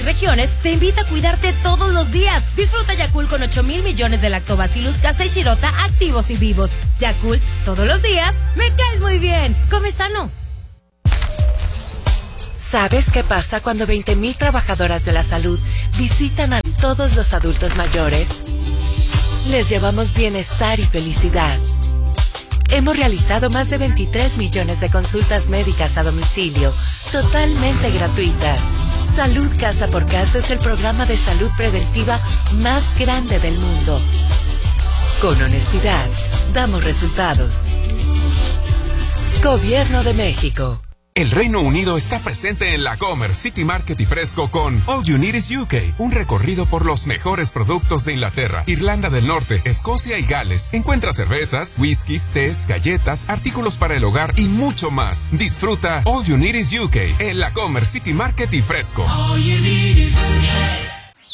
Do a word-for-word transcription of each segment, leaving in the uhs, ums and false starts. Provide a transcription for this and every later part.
regiones, te invita a cuidarte todos los días. Disfruta Yakult con ocho mil millones de lactobacillus casei shirota activos y vivos. Yakult, todos los días, me caes muy bien. Come sano. ¿Sabes qué pasa cuando veinte mil trabajadoras de la salud visitan a todos los adultos mayores? Les llevamos bienestar y felicidad. Hemos realizado más de veintitrés millones de consultas médicas a domicilio, totalmente gratuitas. Salud Casa por Casa es el programa de salud preventiva más grande del mundo. Con honestidad, damos resultados. Gobierno de México. El Reino Unido está presente en la Comer City Market y Fresco con All You Need is U K, un recorrido por los mejores productos de Inglaterra, Irlanda del Norte, Escocia y Gales. Encuentra cervezas, whiskies, tés, galletas, artículos para el hogar y mucho más. Disfruta All You Need is U K en la Comer City Market y Fresco. All you need is U K.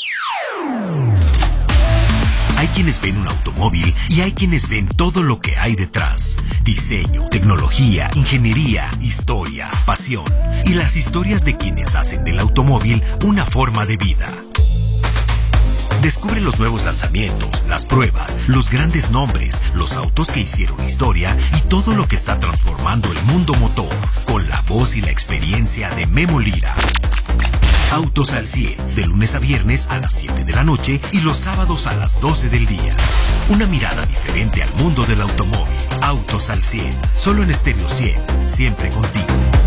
Hay quienes ven un automóvil y hay quienes ven todo lo que hay detrás. Diseño, tecnología, ingeniería, historia, pasión. Y las historias de quienes hacen del automóvil una forma de vida. Descubre los nuevos lanzamientos, las pruebas, los grandes nombres, los autos que hicieron historia y todo lo que está transformando el mundo motor. Con la voz y la experiencia de Memo Lira. Autos al cien, de lunes a viernes a las siete de la noche y los sábados a las doce del día. Una mirada diferente al mundo del automóvil. Autos al cien, solo en Estéreo cien, siempre contigo.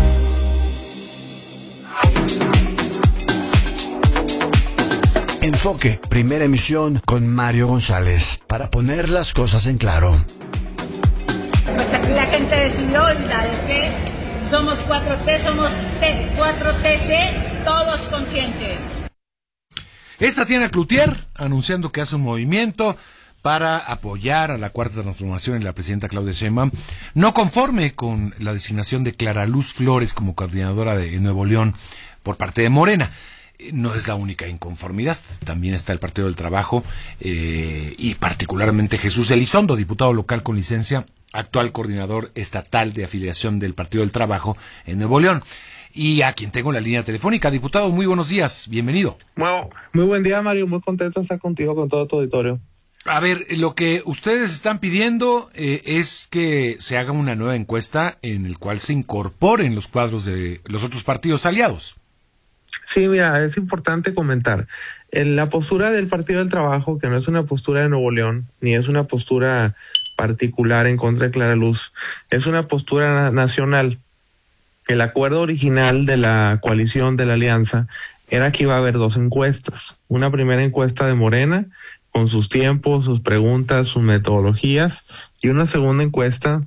Enfoque, primera emisión con Mario González, para poner las cosas en claro. Pues aquí la gente decidió y la de que somos cuatro T, somos T, cuatro T C, todos conscientes. Es Tatiana Cloutier anunciando que hace un movimiento para apoyar a la Cuarta Transformación y la presidenta Claudia Sheinbaum, no conforme con la designación de Clara Luz Flores como coordinadora de Nuevo León por parte de Morena. No es la única inconformidad, también está el Partido del Trabajo eh, y particularmente Jesús Elizondo, diputado local con licencia, actual coordinador estatal de afiliación del Partido del Trabajo en Nuevo León. Y a quien tengo en la línea telefónica. Diputado, muy buenos días, bienvenido. Bueno, muy buen día, Mario, muy contento de estar contigo, con todo tu auditorio. A ver, lo que ustedes están pidiendo eh, es que se haga una nueva encuesta en el cual se incorporen los cuadros de los otros partidos aliados. Sí, mira, es importante comentar. En la postura del Partido del Trabajo, que no es una postura de Nuevo León, ni es una postura particular en contra de Clara Luz, es una postura nacional. El acuerdo original de la coalición, de la alianza, era que iba a haber dos encuestas. Una primera encuesta de Morena, con sus tiempos, sus preguntas, sus metodologías, y una segunda encuesta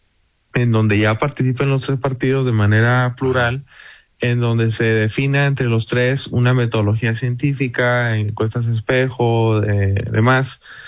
en donde ya participen los tres partidos de manera plural, en donde se defina entre los tres una metodología científica, encuestas espejo, eh, demás.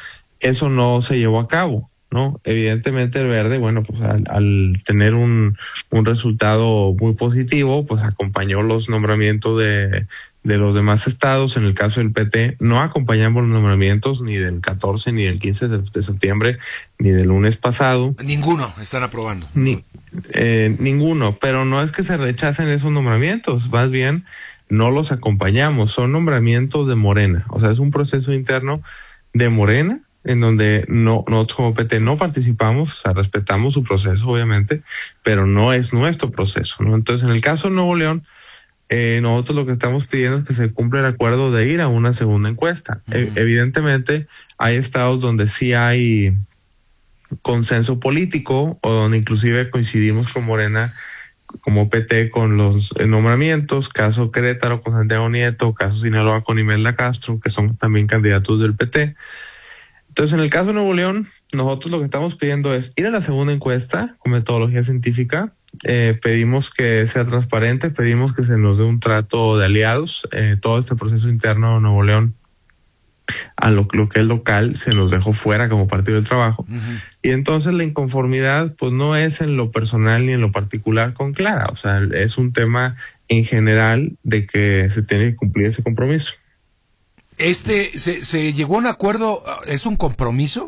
Eso no se llevó a cabo, ¿no? Evidentemente el Verde, bueno, pues al, al tener un, un resultado muy positivo, pues acompañó los nombramientos de, de los demás estados. En el caso del P T, no acompañamos los nombramientos ni del catorce, ni del quince de, de septiembre, ni del lunes pasado. Ninguno están aprobando. Ni, eh, ninguno, pero no es que se rechacen esos nombramientos, más bien no los acompañamos, son nombramientos de Morena, o sea, es un proceso interno de Morena, en donde no nosotros como P T no participamos, o sea, respetamos su proceso obviamente, pero no es nuestro proceso, ¿no? Entonces, en el caso de Nuevo León, eh, nosotros lo que estamos pidiendo es que se cumpla el acuerdo de ir a una segunda encuesta. Uh-huh. E- evidentemente, hay estados donde sí hay consenso político, o donde inclusive coincidimos con Morena, como P T, con los nombramientos, caso Querétaro con Santiago Nieto, caso Sinaloa con Imelda Castro, que son también candidatos del P T. Entonces, en el caso de Nuevo León, nosotros lo que estamos pidiendo es ir a la segunda encuesta con metodología científica. Eh, pedimos que sea transparente, pedimos que se nos dé un trato de aliados. Eh, todo este proceso interno de Nuevo León, a lo, lo que es local, se nos dejó fuera como Partido del Trabajo. Uh-huh. Y entonces la inconformidad, pues no es en lo personal ni en lo particular con Clara. O sea, es un tema en general de que se tiene que cumplir ese compromiso. Este, ¿se, se llegó a un acuerdo? ¿Es un compromiso?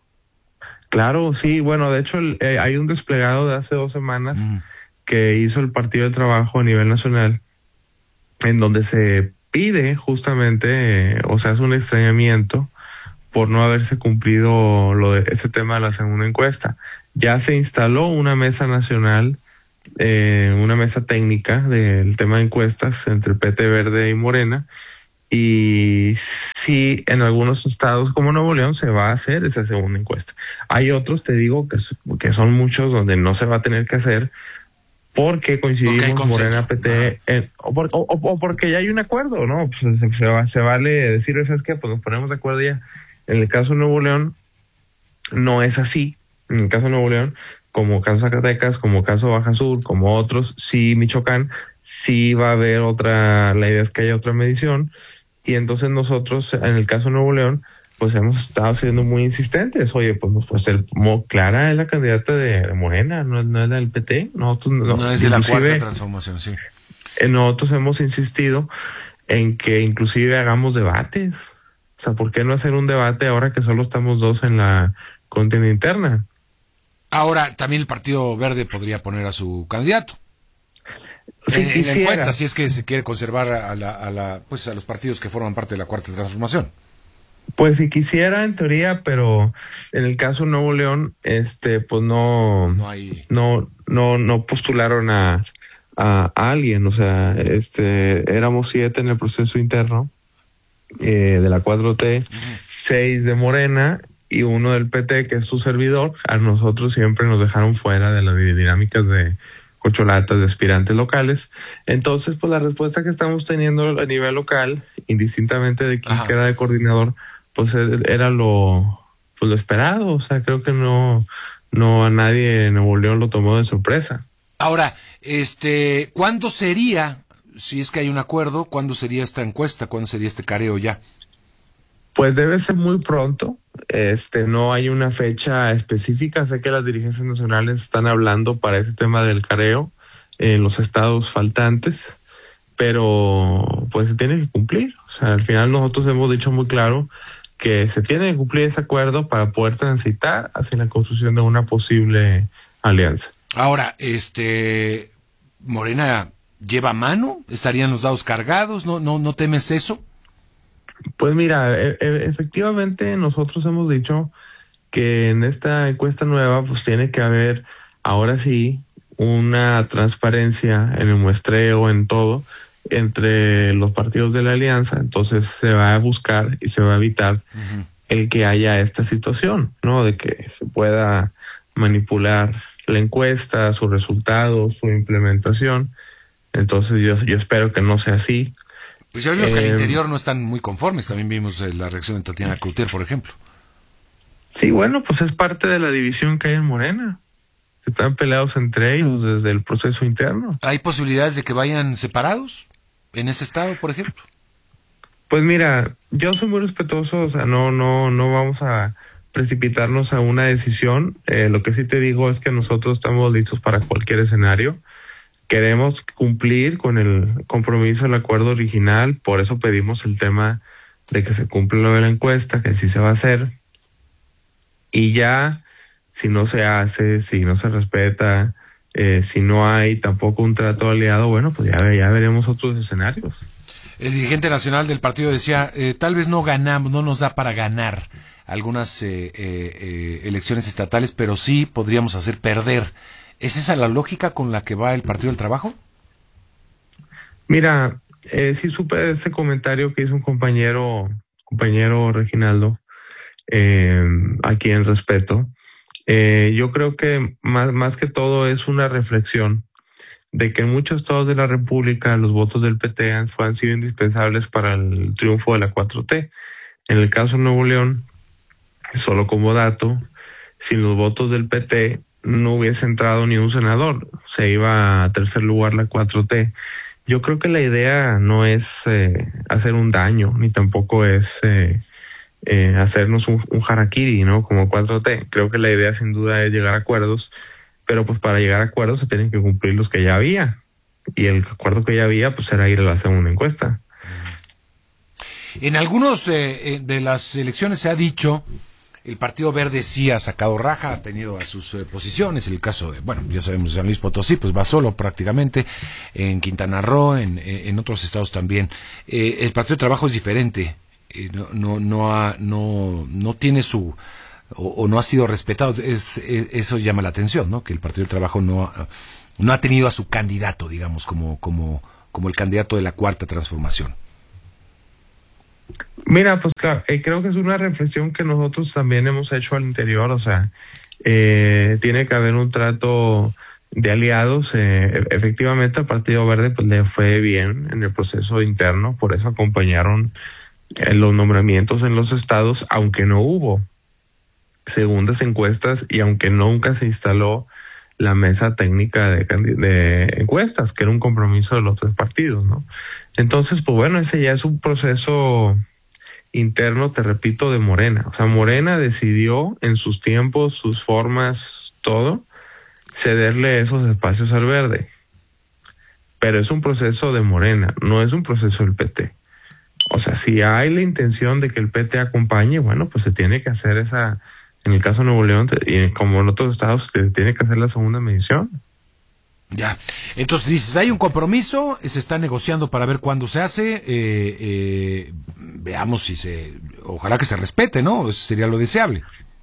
Claro, sí. Bueno, de hecho, el, eh, hay un desplegado de hace dos semanas mm. que hizo el Partido del Trabajo a nivel nacional, en donde se pide justamente, eh, o sea, es un extrañamiento por no haberse cumplido lo de ese tema de la segunda encuesta. Ya se instaló una mesa nacional, eh, una mesa técnica del tema de encuestas entre P T Verde y Morena, y sí, en algunos estados como Nuevo León se va a hacer esa segunda encuesta. Hay otros, te digo, que, que son muchos donde no se va a tener que hacer porque coincidimos okay, Morena, P T, eh, o, por, o, o porque ya hay un acuerdo, ¿no? Pues se, se, va, se vale decir, ¿sabes qué? Pues nos ponemos de acuerdo ya. En el caso de Nuevo León no es así. En el caso de Nuevo León, como caso Zacatecas, como caso Baja Sur, como otros, sí Michoacán, sí va a haber otra, la idea es que haya otra medición, y entonces nosotros, en el caso de Nuevo León, pues hemos estado siendo muy insistentes. Oye, pues, pues el, Clara es la candidata de, de Morena, no, no es la del P T. Nosotros, no, no es de la cuarta transformación, sí. Nosotros hemos insistido en que inclusive hagamos debates. O sea, ¿por qué no hacer un debate ahora que solo estamos dos en la contienda interna? Ahora, también el Partido Verde podría poner a su candidato. Si en, en la encuesta, si es que se quiere conservar a la, a la, pues a los partidos que forman parte de la cuarta transformación. Pues si quisiera, en teoría, pero en el caso de Nuevo León, este, pues no, no hay, no, no, no postularon a, a, a alguien. O sea, este, éramos siete en el proceso interno eh, de la cuatro T, uh-huh. seis de Morena y uno del P T, que es su servidor. A nosotros siempre nos dejaron fuera de las dinámicas de cocholatas de aspirantes locales. Entonces, pues la respuesta que estamos teniendo a nivel local, indistintamente de quién Ajá. queda de coordinador, pues era lo, pues lo esperado. O sea, creo que no, no a nadie en Nuevo León lo tomó de sorpresa. Ahora, este, ¿cuándo sería, si es que hay un acuerdo, cuándo sería esta encuesta, cuándo sería este careo ya? Pues debe ser muy pronto. Este, no hay una fecha específica. Sé que las dirigencias nacionales están hablando para ese tema del careo en los estados faltantes, pero pues se tiene que cumplir. O sea, al final nosotros hemos dicho muy claro que se tiene que cumplir ese acuerdo para poder transitar hacia la construcción de una posible alianza. Ahora, este, Morena lleva mano, estarían los dados cargados, ¿no, no, no temes eso? Pues mira, e- e- efectivamente nosotros hemos dicho que en esta encuesta nueva pues tiene que haber ahora sí una transparencia en el muestreo, en todo, entre los partidos de la alianza. Entonces se va a buscar y se va a evitar uh-huh. el que haya esta situación, ¿no? De que se pueda manipular la encuesta, sus resultados, su implementación. Entonces yo, yo espero que no sea así. Pues ya vimos eh, que al interior no están muy conformes. También vimos eh, la reacción de Tatiana Cloutier, por ejemplo. Sí, bueno, pues es parte de la división que hay en Morena. Están peleados entre ellos desde el proceso interno. ¿Hay posibilidades de que vayan separados en ese estado, por ejemplo? Pues mira, yo soy muy respetuoso, o sea, no, no, no vamos a precipitarnos a una decisión. Eh, lo que sí te digo es que nosotros estamos listos para cualquier escenario. Queremos cumplir con el compromiso del acuerdo original, por eso pedimos el tema de que se cumpla lo de la encuesta, que sí se va a hacer. Y ya, si no se hace, si no se respeta, eh, si no hay tampoco un trato aliado, bueno, pues ya, ya veremos otros escenarios. El dirigente nacional del partido decía, eh, tal vez no ganamos, no nos da para ganar algunas eh, eh, eh, elecciones estatales, pero sí podríamos hacer perder. ¿Es esa la lógica con la que va el Partido del Trabajo? Mira, eh, sí supe ese comentario que hizo un compañero, compañero Reginaldo, eh, a quien respeto. Eh, yo creo que más, más que todo es una reflexión de que en muchos estados de la República los votos del P T han, han sido indispensables para el triunfo de la cuatro T. En el caso de Nuevo León, solo como dato, sin los votos del P T no hubiese entrado ni un senador, se iba a tercer lugar la cuatro T. Yo creo que la idea no es eh, hacer un daño, ni tampoco es eh, eh, hacernos un, un harakiri, ¿no? Como cuatro T. Creo que la idea sin duda es llegar a acuerdos, pero pues para llegar a acuerdos se tienen que cumplir los que ya había. Y el acuerdo que ya había pues era ir a la segunda encuesta. En algunos eh, de las elecciones se ha dicho El Partido Verde sí ha sacado raja, ha tenido a sus eh, posiciones. El caso de, bueno, ya sabemos, San Luis Potosí, pues va solo prácticamente. En Quintana Roo, en, en otros estados también. Eh, el Partido de Trabajo es diferente. Eh, no, no, no, ha, no, no tiene su, o, o no ha sido respetado. Es, es, eso llama la atención, ¿no? Que el Partido del Trabajo no ha, no ha tenido a su candidato, digamos, como, como, como el candidato de la Cuarta Transformación. Mira, pues claro, eh, creo que es una reflexión que nosotros también hemos hecho al interior, o sea, eh, tiene que haber un trato de aliados. Eh, efectivamente, al Partido Verde pues le fue bien en el proceso interno, por eso acompañaron en los nombramientos en los estados, aunque no hubo segundas encuestas y aunque nunca se instaló la mesa técnica de, de encuestas, que era un compromiso de los tres partidos, ¿no? Entonces, pues bueno, ese ya es un proceso interno, te repito, de Morena. O sea, Morena decidió en sus tiempos, sus formas, todo, cederle esos espacios al Verde. Pero es un proceso de Morena, no es un proceso del P T. O sea, si hay la intención de que el P T acompañe, bueno, pues se tiene que hacer esa, en el caso de Nuevo León, y como en otros estados, se tiene que hacer la segunda medición. Ya, entonces dices, hay un compromiso, se está negociando para ver cuándo se hace, eh, eh, veamos si se, ojalá que se respete, ¿no? Eso sería lo deseable.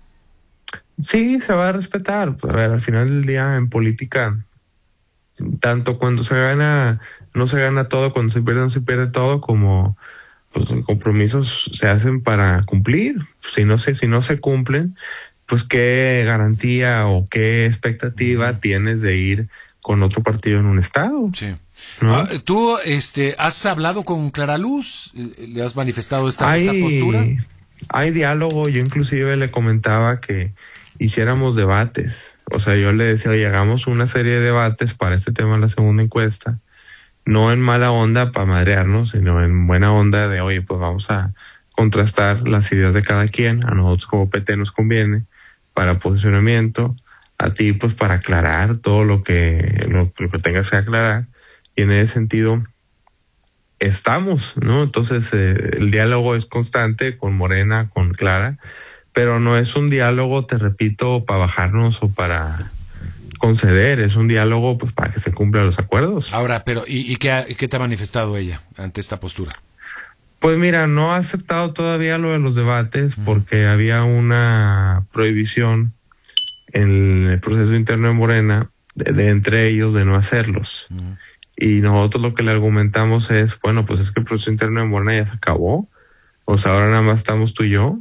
Sí, se va a respetar. Pues, a ver, al final del día en política, tanto cuando se gana, no se gana todo, cuando se pierde, no se pierde todo, como pues los compromisos se hacen para cumplir. Si no se, si no se cumplen, pues qué garantía o qué expectativa uh-huh. tienes de ir con otro partido en un estado. Sí. ¿No? Ah, ¿Tú este, has hablado con Clara Luz? ¿Le has manifestado esta, hay, esta postura? Hay diálogo. Yo inclusive le comentaba que hiciéramos debates. O sea, yo le decía, oye, hagamos una serie de debates para este tema en la segunda encuesta. No en mala onda para madrearnos, sino en buena onda de, oye, pues vamos a contrastar las ideas de cada quien. A nosotros como P T nos conviene para posicionamiento. A ti, pues, para aclarar todo lo que lo, lo que tengas que aclarar, y en ese sentido estamos, ¿no? Entonces, eh, el diálogo es constante con Morena, con Clara, pero no es un diálogo, te repito, para bajarnos o para conceder, es un diálogo, pues, para que se cumplan los acuerdos. Ahora, pero, ¿y, y, qué, ha, y qué te ha manifestado ella ante esta postura? Pues mira, no ha aceptado todavía lo de los debates, uh-huh. porque había una prohibición en el proceso interno de Morena, de, de entre ellos, de no hacerlos. Uh-huh. Y nosotros lo que le argumentamos es, bueno, pues es que el proceso interno de Morena ya se acabó, o sea, ahora nada más estamos tú y yo.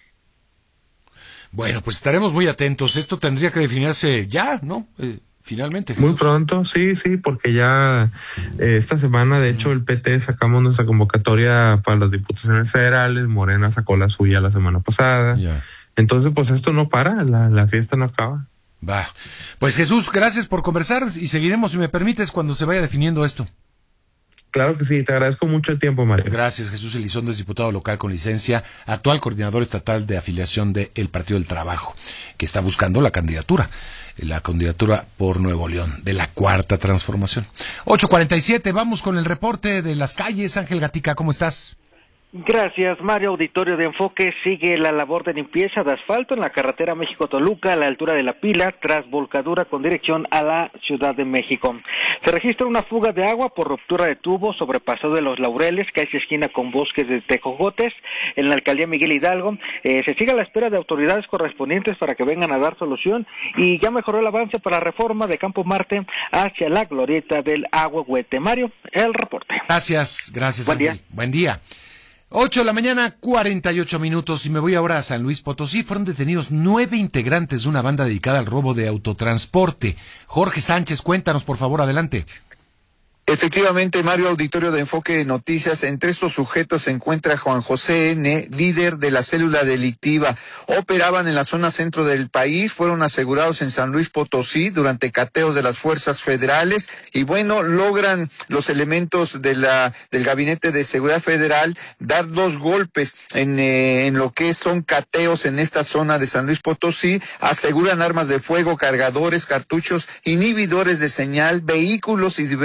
Bueno, pues estaremos muy atentos. Esto tendría que definirse ya, ¿no? Eh, finalmente, Jesús. Muy pronto, sí, sí, porque ya eh, esta semana, de hecho, el P T sacamos nuestra convocatoria para las diputaciones federales, Morena sacó la suya la semana pasada. Ya. Entonces, pues esto no para, la, la fiesta no acaba. Va. Pues Jesús, gracias por conversar y seguiremos, si me permites, cuando se vaya definiendo esto. Claro que sí, te agradezco mucho el tiempo, Mario. Gracias, Jesús Elizondo, es diputado local con licencia, actual coordinador estatal de afiliación del Partido del Trabajo, que está buscando la candidatura, la candidatura por Nuevo León, de la Cuarta Transformación. ocho cuarenta y siete, vamos con el reporte de las calles. Ángel Gatica, ¿cómo estás? Gracias, Mario. Auditorio de Enfoque, sigue la labor de limpieza de asfalto en la carretera México-Toluca a la altura de La Pila, tras volcadura con dirección a la Ciudad de México. Se registra una fuga de agua por ruptura de tubo sobre Paseo de los Laureles, que hace esquina con Bosques de Tejocotes, en la alcaldía Miguel Hidalgo. Eh, se sigue a la espera de autoridades correspondientes para que vengan a dar solución, y ya mejoró el avance para la reforma de Campo Marte hacia la glorieta del Agüehuete. Mario, el reporte. Gracias, gracias. Buen Ángel. día. Buen día. ocho de la mañana, cuarenta y ocho minutos, y me voy ahora a San Luis Potosí. Fueron detenidos nueve integrantes de una banda dedicada al robo de autotransporte. Jorge Sánchez, cuéntanos, por favor, adelante. Efectivamente, Mario, auditorio de Enfoque Noticias, entre estos sujetos se encuentra Juan José N., líder de la célula delictiva. Operaban en la zona centro del país, fueron asegurados en San Luis Potosí durante cateos de las fuerzas federales, y bueno, logran los elementos de la del Gabinete de Seguridad Federal dar dos golpes en, eh, en lo que son cateos en esta zona de San Luis Potosí. Aseguran armas de fuego, cargadores, cartuchos, inhibidores de señal, vehículos y diversas documentaciones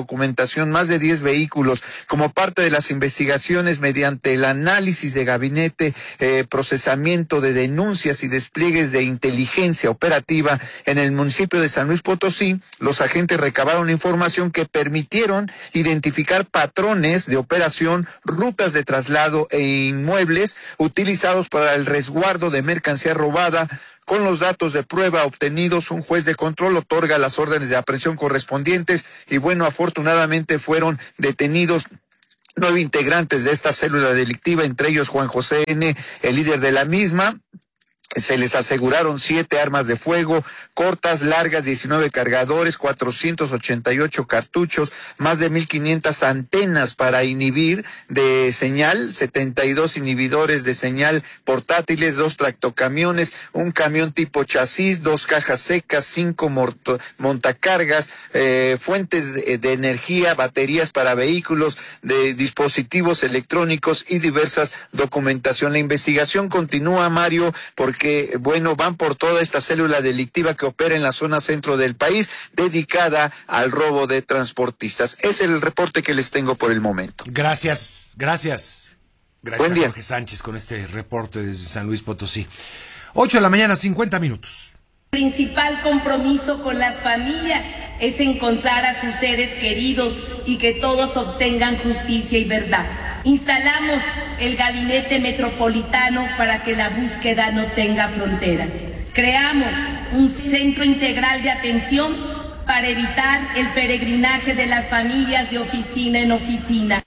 documentación más de diez vehículos como parte de las investigaciones mediante el análisis de gabinete, eh, procesamiento de denuncias y despliegues de inteligencia operativa en el municipio de San Luis Potosí. Los agentes recabaron información que permitieron identificar patrones de operación, rutas de traslado e inmuebles utilizados para el resguardo de mercancía robada. Con los datos de prueba obtenidos, un juez de control otorga las órdenes de aprehensión correspondientes y bueno, afortunadamente fueron detenidos nueve integrantes de esta célula delictiva, entre ellos Juan José N., el líder de la misma. Se les aseguraron siete armas de fuego, cortas, largas, diecinueve cargadores, cuatrocientos ochenta y ocho cartuchos, más de mil quinientas antenas para inhibir de señal, setenta y dos inhibidores de señal portátiles, dos tractocamiones, un camión tipo chasis, dos cajas secas, cinco morto, montacargas, eh, fuentes de, de energía, baterías para vehículos, de dispositivos electrónicos y diversas documentación. La investigación continúa, Mario, porque que, bueno, van por toda esta célula delictiva que opera en la zona centro del país, dedicada al robo de transportistas. Es el reporte que les tengo por el momento. Gracias, gracias. Gracias Buen día. a Jorge Sánchez con este reporte desde San Luis Potosí. Ocho de la mañana, cincuenta minutos. El principal compromiso con las familias es encontrar a sus seres queridos y que todos obtengan justicia y verdad. Instalamos el Gabinete Metropolitano para que la búsqueda no tenga fronteras. Creamos un centro integral de atención para evitar el peregrinaje de las familias de oficina en oficina.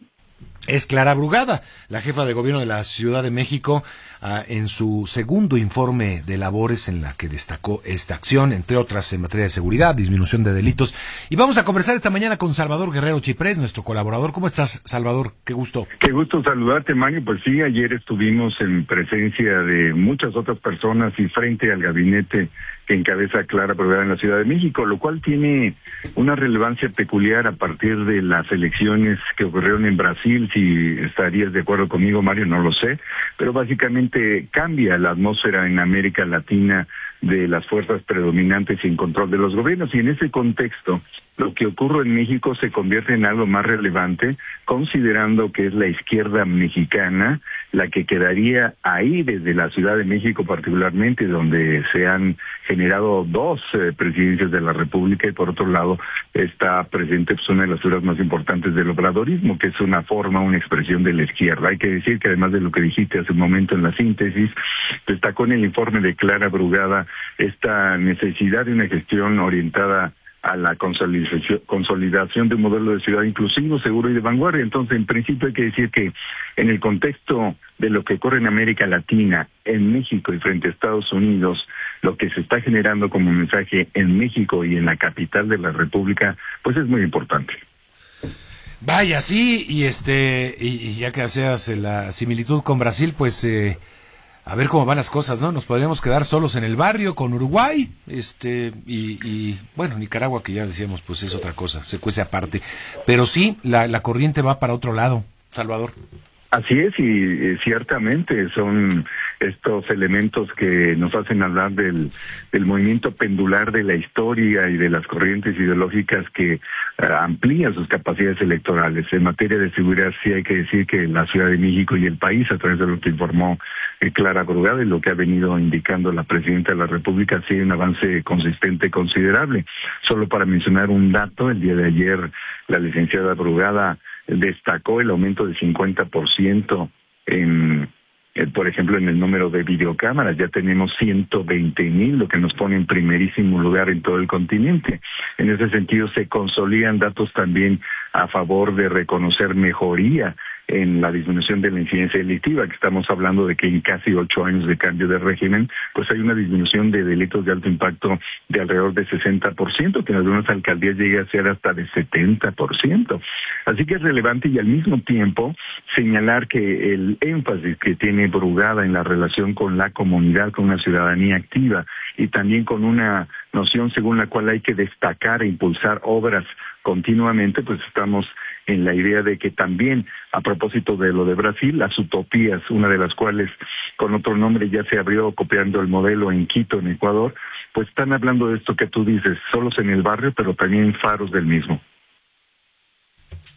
Es Clara Brugada, la jefa de gobierno de la Ciudad de México, uh, en su segundo informe de labores en la que destacó esta acción, entre otras en materia de seguridad, disminución de delitos. Y vamos a conversar esta mañana con Salvador Guerrero Chiprés, nuestro colaborador. ¿Cómo estás, Salvador? Qué gusto. Qué gusto saludarte, Mario. Pues sí, ayer estuvimos en presencia de muchas otras personas y frente al gabinete que encabeza Clara Brugada en la Ciudad de México, lo cual tiene una relevancia peculiar a partir de las elecciones que ocurrieron en Brasil. Si estarías de acuerdo conmigo, Mario, no lo sé, pero básicamente cambia la atmósfera en América Latina de las fuerzas predominantes y en control de los gobiernos, y en ese contexto lo que ocurre en México se convierte en algo más relevante, considerando que es la izquierda mexicana la que quedaría ahí desde la Ciudad de México particularmente, donde se han generado dos eh, presidencias de la República, y por otro lado está presente pues, una de las figuras más importantes del obradorismo, que es una forma, una expresión de la izquierda. Hay que decir que además de lo que dijiste hace un momento en la síntesis, destacó en el informe de Clara Brugada esta necesidad de una gestión orientada a la consolidación, consolidación de un modelo de ciudad inclusivo, seguro y de vanguardia. Entonces, en principio hay que decir que en el contexto de lo que ocurre en América Latina, en México y frente a Estados Unidos, lo que se está generando como mensaje en México y en la capital de la República, pues es muy importante. Vaya, sí, y este, y, y ya que hacías la similitud con Brasil, pues eh, a ver cómo van las cosas, ¿no? Nos podríamos quedar solos en el barrio con Uruguay, este, y, y bueno, Nicaragua, que ya decíamos, pues es otra cosa, se cuece aparte. Pero sí, la, la corriente va para otro lado, Salvador. Así es, y eh, ciertamente son estos elementos que nos hacen hablar del, del movimiento pendular de la historia y de las corrientes ideológicas que eh, amplían sus capacidades electorales. En materia de seguridad sí hay que decir que la Ciudad de México y el país, a través de lo que informó eh, Clara Brugada y lo que ha venido indicando la Presidenta de la República, sí hay un avance consistente considerable. Solo para mencionar un dato, el día de ayer la licenciada Brugada destacó el aumento del cincuenta por ciento en, eh, por ejemplo, en el número de videocámaras. Ya tenemos ciento veinte mil, lo que nos pone en primerísimo lugar en todo el continente. En ese sentido, se consolidan datos también a favor de reconocer mejoría en la disminución de la incidencia delictiva, que estamos hablando de que en casi ocho años de cambio de régimen, pues hay una disminución de delitos de alto impacto de alrededor de sesenta por ciento, que en algunas alcaldías llega a ser hasta de setenta por ciento. Así que es relevante, y al mismo tiempo señalar que el énfasis que tiene Brugada en la relación con la comunidad, con una ciudadanía activa, y también con una noción según la cual hay que destacar e impulsar obras continuamente, pues estamos en la idea de que también, a propósito de lo de Brasil, las utopías, una de las cuales con otro nombre ya se abrió copiando el modelo en Quito, en Ecuador, pues están hablando de esto que tú dices, solos en el barrio, pero también faros del mismo.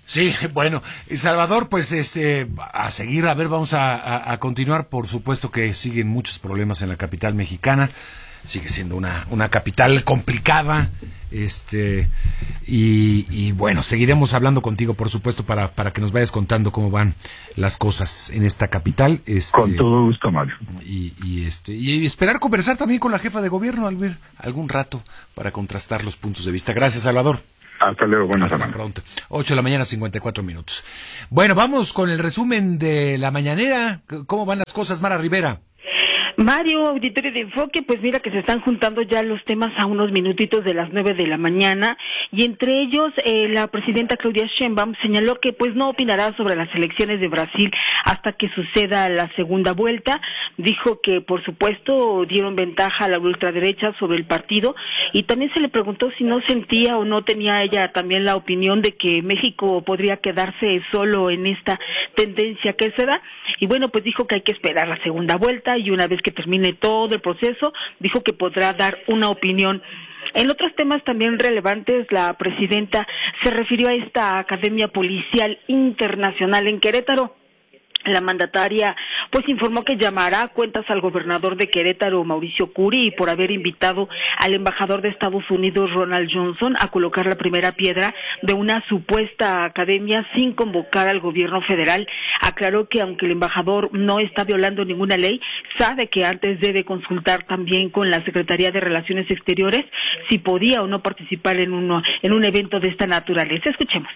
Sí, bueno, Salvador, pues este, a seguir, a ver, vamos a, a, a continuar. Por supuesto que siguen muchos problemas en la capital mexicana, sigue siendo una, una capital complicada, este, y, y bueno, seguiremos hablando contigo, por supuesto, para, para que nos vayas contando cómo van las cosas en esta capital. Este, con todo gusto, Mario. Y, y este, y esperar conversar también con la jefa de gobierno, al ver algún rato, para contrastar los puntos de vista. Gracias, Salvador. Hasta luego, buenas Hasta pronto. Ocho de la mañana, cincuenta y cuatro minutos. Bueno, vamos con el resumen de la mañanera. ¿Cómo van las cosas, Mara Rivera? Mario, auditorio de Enfoque, pues mira que se están juntando ya los temas a unos minutitos de las nueve de la mañana, y entre ellos eh, la presidenta Claudia Sheinbaum señaló que pues no opinará sobre las elecciones de Brasil hasta que suceda la segunda vuelta. Dijo que por supuesto dieron ventaja a la ultraderecha sobre el partido, y también se le preguntó si no sentía o no tenía ella también la opinión de que México podría quedarse solo en esta tendencia que se da, y bueno, pues dijo que hay que esperar la segunda vuelta, y una vez que termine todo el proceso, dijo que podrá dar una opinión. En otros temas también relevantes, la presidenta se refirió a esta Academia Policial Internacional en Querétaro. La mandataria pues informó que llamará a cuentas al gobernador de Querétaro, Mauricio Curi, por haber invitado al embajador de Estados Unidos, Ronald Johnson, a colocar la primera piedra de una supuesta academia sin convocar al gobierno federal. Aclaró que aunque el embajador no está violando ninguna ley, sabe que antes debe consultar también con la Secretaría de Relaciones Exteriores si podía o no participar en uno, en un evento de esta naturaleza. Escuchemos.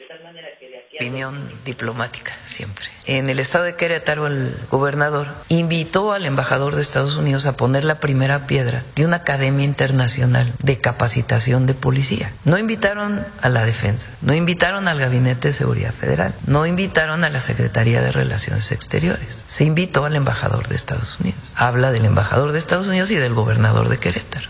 Opinión diplomática siempre. En el estado de Querétaro, el gobernador invitó al embajador de Estados Unidos a poner la primera piedra de una academia internacional de capacitación de policía. No invitaron a la defensa, no invitaron al Gabinete de Seguridad Federal, no invitaron a la Secretaría de Relaciones Exteriores. Se invitó al embajador de Estados Unidos. Habla del embajador de Estados Unidos y del gobernador de Querétaro.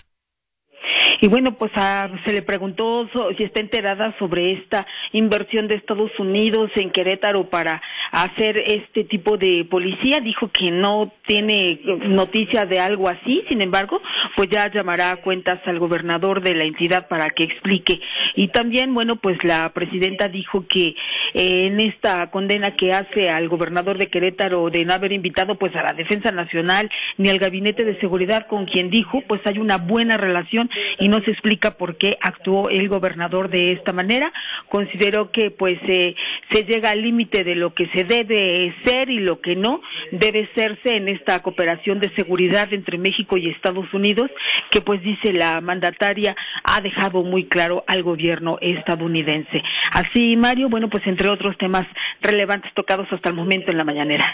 Y bueno, pues a, se le preguntó so, si está enterada sobre esta inversión de Estados Unidos en Querétaro para hacer este tipo de policía. Dijo que no tiene noticia de algo así, sin embargo, pues ya llamará a cuentas al gobernador de la entidad para que explique. Y también, bueno, pues la presidenta dijo que eh, en esta condena que hace al gobernador de Querétaro de no haber invitado pues a la Defensa Nacional ni al Gabinete de Seguridad, con quien dijo pues hay una buena relación, y no se explica por qué actuó el gobernador de esta manera. Consideró que pues eh, se llega al límite de lo que se debe ser y lo que no debe serse en esta cooperación de seguridad entre México y Estados Unidos, que pues dice la mandataria ha dejado muy claro al gobierno estadounidense. Así, Mario, bueno, pues entre otros temas relevantes tocados hasta el momento en la mañanera.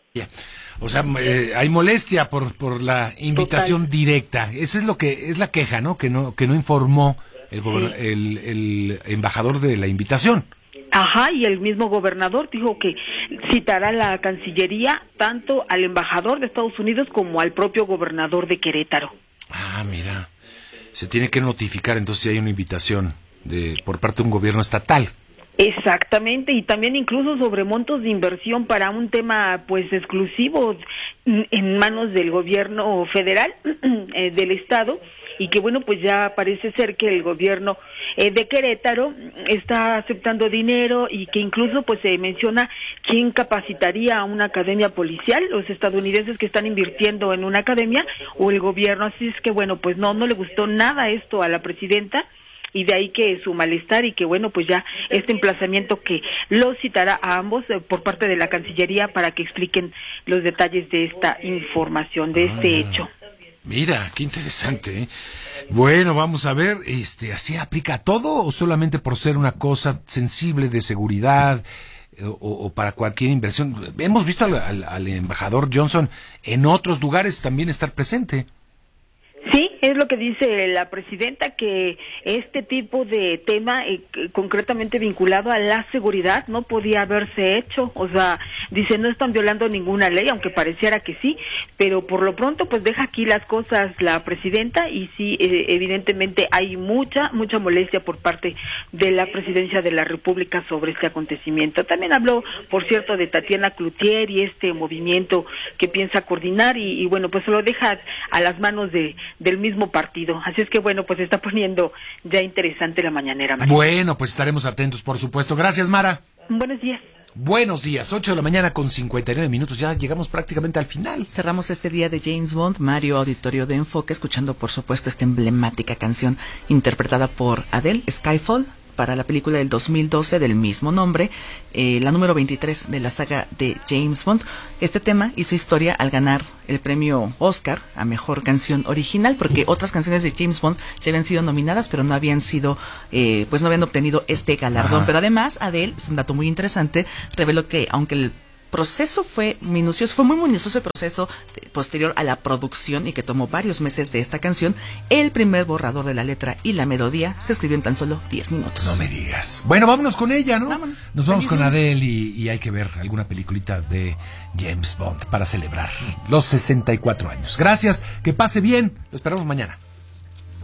O sea, eh, hay molestia por por la invitación Total. directa. Eso es lo que es la queja, ¿no? Que no que no informó el, sí. el, el embajador de la invitación. Ajá, y el mismo gobernador dijo que citará a la Cancillería tanto al embajador de Estados Unidos como al propio gobernador de Querétaro. Ah, mira. Se tiene que notificar entonces si hay una invitación de por parte de un gobierno estatal. Exactamente, y también incluso sobre montos de inversión para un tema pues exclusivo en manos del gobierno federal, eh, del estado, y que bueno, pues ya parece ser que el gobierno eh, de Querétaro está aceptando dinero, y que incluso pues se menciona quién capacitaría a una academia policial, los estadounidenses que están invirtiendo en una academia o el gobierno. Así es que bueno, pues no, no le gustó nada esto a la presidenta, y de ahí que su malestar, y que bueno, pues ya este emplazamiento que lo citará a ambos eh, por parte de la Cancillería para que expliquen los detalles de esta información, de este ah, hecho. Mira, qué interesante, ¿eh? Bueno, vamos a ver, este, ¿así aplica todo o solamente por ser una cosa sensible de seguridad eh, o, o para cualquier inversión? Hemos visto al, al, al embajador Johnson en otros lugares también estar presente. Sí, es lo que dice la presidenta, que este tipo de tema eh, concretamente vinculado a la seguridad no podía haberse hecho. O sea, dice, no están violando ninguna ley, aunque pareciera que sí, pero por lo pronto pues deja aquí las cosas la presidenta, y sí, eh, evidentemente hay mucha, mucha molestia por parte de la presidencia de la República sobre este acontecimiento. También habló, por cierto, de Tatiana Cloutier y este movimiento que que piensa coordinar y, y bueno, pues se lo deja a las manos de del mismo partido. Así es que bueno, pues se está poniendo ya interesante la mañanera, María. Bueno, pues estaremos atentos, por supuesto. Gracias, Mara. Buenos días. Buenos días, ocho de la mañana con cincuenta y nueve minutos, ya llegamos prácticamente al final. Cerramos este día de James Bond, Mario Auditorio de Enfoque, escuchando por supuesto esta emblemática canción interpretada por Adele, Skyfall, para la película del dos mil doce del mismo nombre, eh, la número veintitrés de la saga de James Bond. Este tema hizo historia al ganar el premio Oscar a Mejor Canción Original, porque otras canciones de James Bond ya habían sido nominadas, pero no habían sido, eh, pues no habían obtenido este galardón. Ajá. Pero además, Adele, es un dato muy interesante, reveló que aunque el proceso fue minucioso, fue muy minucioso el proceso posterior a la producción y que tomó varios meses de esta canción, el primer borrador de la letra y la melodía se escribió en tan solo diez minutos. No me digas. Bueno, vámonos con ella, ¿no? Vámonos. Nos vamos con Adele y, y hay que ver alguna peliculita de James Bond para celebrar los sesenta y cuatro años. Gracias, que pase bien, lo esperamos mañana.